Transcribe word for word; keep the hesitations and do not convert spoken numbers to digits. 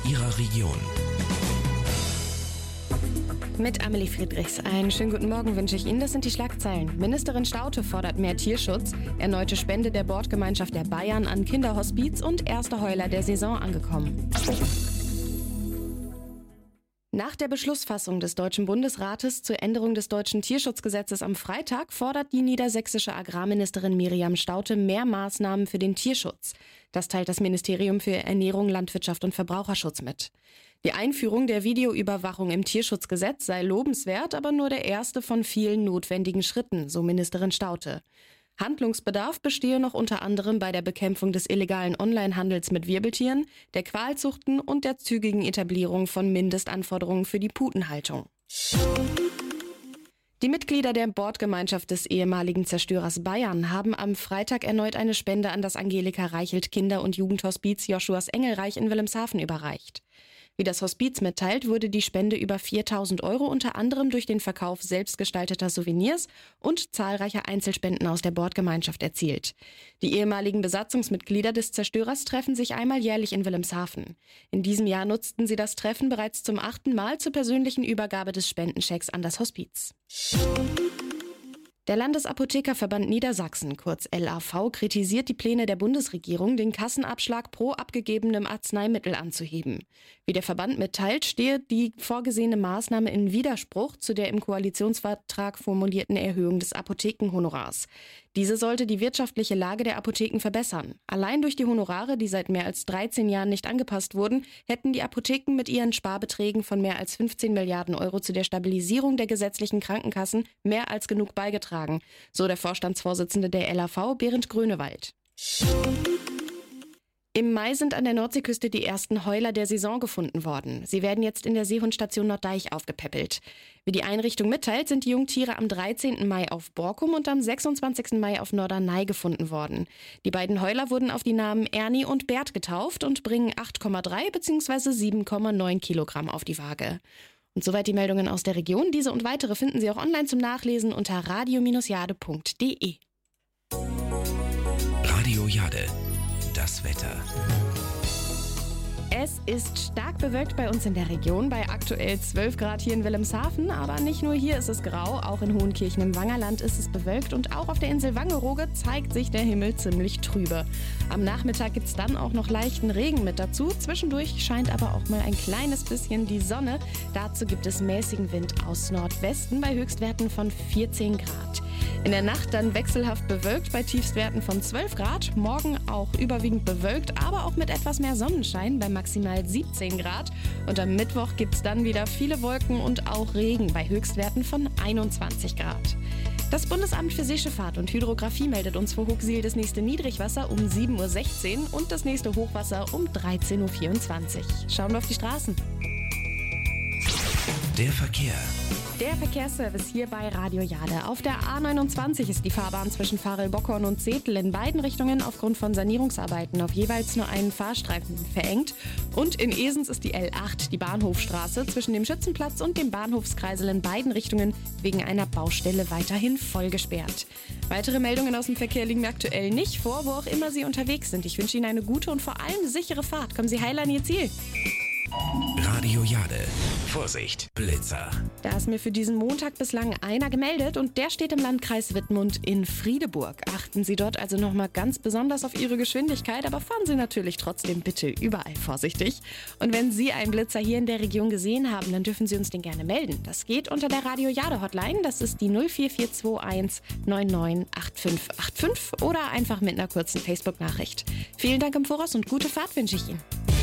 Ihrer Region. Mit Amelie Friedrichs. Einen schönen guten Morgen wünsche ich Ihnen. Das sind die Schlagzeilen. Ministerin Staute fordert mehr Tierschutz, erneute Spende der Bordgemeinschaft der Bayern an Kinderhospiz und erste Heuler der Saison angekommen. Nach der Beschlussfassung des Deutschen Bundesrates zur Änderung des deutschen Tierschutzgesetzes am Freitag fordert die niedersächsische Agrarministerin Miriam Staute mehr Maßnahmen für den Tierschutz. Das teilt das Ministerium für Ernährung, Landwirtschaft und Verbraucherschutz mit. Die Einführung der Videoüberwachung im Tierschutzgesetz sei lobenswert, aber nur der erste von vielen notwendigen Schritten, so Ministerin Staute. Handlungsbedarf bestehe noch unter anderem bei der Bekämpfung des illegalen Onlinehandels mit Wirbeltieren, der Qualzuchten und der zügigen Etablierung von Mindestanforderungen für die Putenhaltung. Die Mitglieder der Bordgemeinschaft des ehemaligen Zerstörers Bayern haben am Freitag erneut eine Spende an das Angelika Reichelt Kinder- und Jugendhospiz Joschuas Engelreich in Wilhelmshaven überreicht. Wie das Hospiz mitteilt, wurde die Spende über viertausend Euro unter anderem durch den Verkauf selbstgestalteter Souvenirs und zahlreicher Einzelspenden aus der Bordgemeinschaft erzielt. Die ehemaligen Besatzungsmitglieder des Zerstörers treffen sich einmal jährlich in Wilhelmshaven. In diesem Jahr nutzten sie das Treffen bereits zum achten Mal zur persönlichen Übergabe des Spendenschecks an das Hospiz. Der Landesapothekerverband Niedersachsen, kurz L A V, kritisiert die Pläne der Bundesregierung, den Kassenabschlag pro abgegebenem Arzneimittel anzuheben. Wie der Verband mitteilt, stehe die vorgesehene Maßnahme in Widerspruch zu der im Koalitionsvertrag formulierten Erhöhung des Apothekenhonorars. Diese sollte die wirtschaftliche Lage der Apotheken verbessern. Allein durch die Honorare, die seit mehr als dreizehn Jahren nicht angepasst wurden, hätten die Apotheken mit ihren Sparbeträgen von mehr als fünfzehn Milliarden Euro zu der Stabilisierung der gesetzlichen Krankenkassen mehr als genug beigetragen, so der Vorstandsvorsitzende der L A V, Berend Grönewald. Im Mai sind an der Nordseeküste die ersten Heuler der Saison gefunden worden. Sie werden jetzt in der Seehundstation Norddeich aufgepäppelt. Wie die Einrichtung mitteilt, sind die Jungtiere am dreizehnten Mai auf Borkum und am sechsundzwanzigsten Mai auf Norderney gefunden worden. Die beiden Heuler wurden auf die Namen Ernie und Bert getauft und bringen acht Komma drei bzw. sieben Komma neun Kilogramm auf die Waage. Und soweit die Meldungen aus der Region. Diese und weitere finden Sie auch online zum Nachlesen unter radio Bindestrich jade punkt de. Radio Jade. Das Wetter. Es ist stark bewölkt bei uns in der Region, bei aktuell zwölf Grad hier in Wilhelmshaven. Aber nicht nur hier ist es grau, auch in Hohenkirchen im Wangerland ist es bewölkt. Und auch auf der Insel Wangerooge zeigt sich der Himmel ziemlich trübe. Am Nachmittag gibt es dann auch noch leichten Regen mit dazu. Zwischendurch scheint aber auch mal ein kleines bisschen die Sonne. Dazu gibt es mäßigen Wind aus Nordwesten bei Höchstwerten von vierzehn Grad. In der Nacht dann wechselhaft bewölkt bei Tiefstwerten von zwölf Grad. Morgen auch überwiegend bewölkt, aber auch mit etwas mehr Sonnenschein bei maximal siebzehn Grad. Und am Mittwoch gibt es dann wieder viele Wolken und auch Regen bei Höchstwerten von einundzwanzig Grad. Das Bundesamt für Seeschifffahrt und Hydrographie meldet uns vor Hooksiel das nächste Niedrigwasser um sieben Uhr sechzehn und das nächste Hochwasser um dreizehn Uhr vierundzwanzig. Schauen wir auf die Straßen. Der Verkehr. Der Verkehrsservice hier bei Radio Jade. Auf der A neunundzwanzig ist die Fahrbahn zwischen Farel-Bockhorn und Zetel in beiden Richtungen aufgrund von Sanierungsarbeiten auf jeweils nur einen Fahrstreifen verengt. Und in Esens ist die L acht, die Bahnhofstraße, zwischen dem Schützenplatz und dem Bahnhofskreisel in beiden Richtungen wegen einer Baustelle weiterhin voll gesperrt. Weitere Meldungen aus dem Verkehr liegen aktuell nicht vor, wo auch immer Sie unterwegs sind. Ich wünsche Ihnen eine gute und vor allem sichere Fahrt. Kommen Sie heil an Ihr Ziel. Radio Jade. Vorsicht, Blitzer. Da ist mir für diesen Montag bislang einer gemeldet und der steht im Landkreis Wittmund in Friedeburg. Achten Sie dort also nochmal ganz besonders auf Ihre Geschwindigkeit, aber fahren Sie natürlich trotzdem bitte überall vorsichtig. Und wenn Sie einen Blitzer hier in der Region gesehen haben, dann dürfen Sie uns den gerne melden. Das geht unter der Radio Jade Hotline, das ist die null vier vier zwei eins neun neun acht fünf acht fünf oder einfach mit einer kurzen Facebook-Nachricht. Vielen Dank im Voraus und gute Fahrt wünsche ich Ihnen.